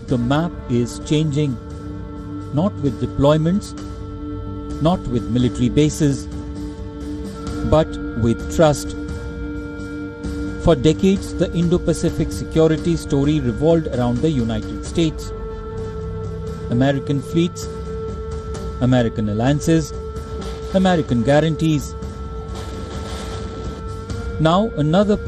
the map is changing, not with deployments, not with military bases, but with trust. For decades, the Indo-Pacific security story revolved around the United States. American fleets, American alliances, American guarantees. Now another